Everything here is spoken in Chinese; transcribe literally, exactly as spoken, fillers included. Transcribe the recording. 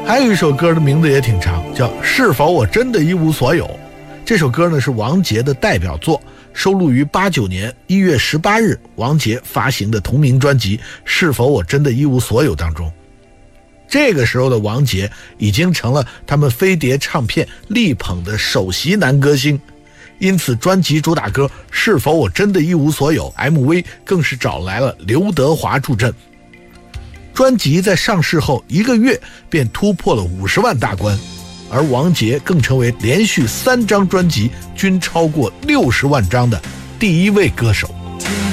还有一首歌的名字也挺长，叫《是否我真的一无所有》。这首歌呢是王杰的代表作，收录于八九年一月十八日王杰发行的同名专辑《是否我真的一无所有》当中。这个时候的王杰已经成了他们飞碟唱片力捧的首席男歌星，因此专辑主打歌《是否我真的一无所有》 M V 更是找来了刘德华助阵。专辑在上市后一个月便突破了五十万大关，而王杰更成为连续三张专辑均超过六十万张的第一位歌手。